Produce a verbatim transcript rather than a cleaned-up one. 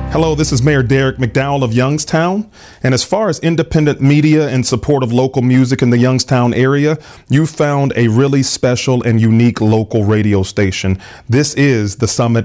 Hello, this is Mayor Derek McDowell of Youngstown. And as far as independent media in support of local music in the Youngstown area, you found a really special and unique local radio station. This is the Summit